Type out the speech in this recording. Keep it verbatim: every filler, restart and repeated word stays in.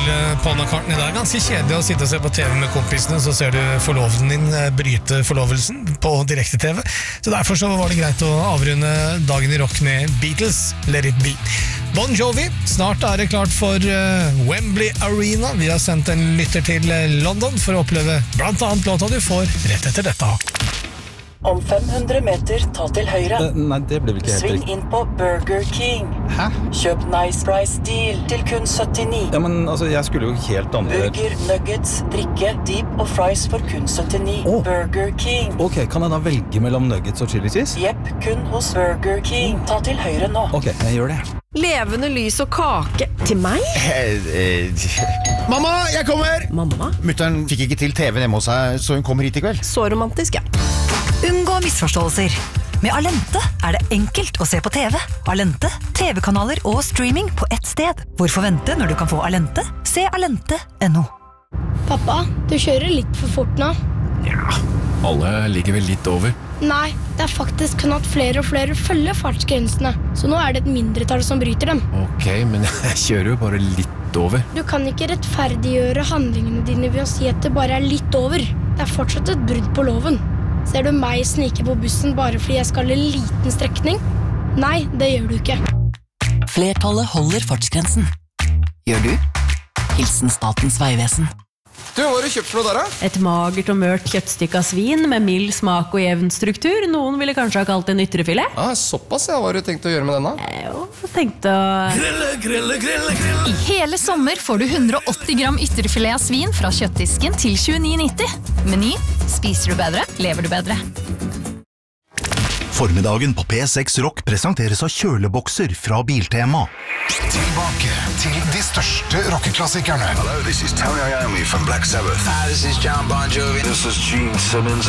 Paul McCartney. Det er ganske kjedelig å sitte og se på T V med kompisene, så ser du forloveden din bryte forlovelsen på direkte-T V. Så derfor så var det greit å avrunde dagen i rock med Beatles, Let It Be. Bon Jovi, snart er det klart for uh, Wembley Arena. Vi har sendt en lytter til London for å oppleve blant annet låta du får rett etter dette. Om fem hundre meter, ta til høyre. Uh, nei, det ble vel ikke helt Sving riktig. inn på Burger King. Hæ? Kjøp Nice Price Deal til kun syttini. Ja, men altså, jeg skulle jo helt andre... Burger, nuggets, drikke, deep og fries for kun syttini. Åh. Burger King. Ok, kan jeg da velge mellom nuggets og chili cheese? Jepp, kun hos Burger King. Ta til høyre nå. Ok, jeg gjør det. Levende lys og kake. Til meg? Mamma, jeg kommer! Mamma? Mutteren fikk ikke til T V hjemme hos seg, så hun kommer hit i kveld. Så romantisk, ja. Unngå misforståelser. Med Alente er det enkelt å se på T V. Alente, T V-kanaler og streaming på ett sted. Hvorfor vente når du kan få Alente? Se alente punktum no. Pappa, du kjører litt for fort nå. Ja, alle ligger vel litt over. Nei, det er faktisk kun at flere og flere følger fartsgrensene. Så nå er det et mindretall som bryter dem. Ok, men jeg kjører jo bare litt over. Du kan ikke rettferdiggjøre handlingene dine ved å si at det bare er litt over. Det er fortsatt et brudd på loven. Ser du meg snike på bussen bare fordi jeg skal en liten strekning? Nei, det gjør du ikke. Flertallet holder fartsgrensen. Gjør du? Hilsen Statens Vegvesen. Du, hva har du kjøpt for noe der, da? Et magert og mørt kjøttstykke av svin med mild smak og jevn struktur. Noen ville kanskje ha kalt det en ytrefilet. Ah, såpass, ja. Hva har du tenkt å gjøre med denne? Jeg jo, tenkte å... Grille, grille, grille, grille. I hele sommer får du hundre og åtti gram ytrefilet av svin fra kjøttdisken til tjueni nitti. Meny. Spiser du bedre, lever du bedre. Formiddagen på P seks Rock presenteres av kjølebokser fra Biltema. Tilbake til de største rockeklassikerne. Hello, this is Tony Iommi from Black Sabbath. Hi, this is John Bon Jovi. This is Gene Simmons.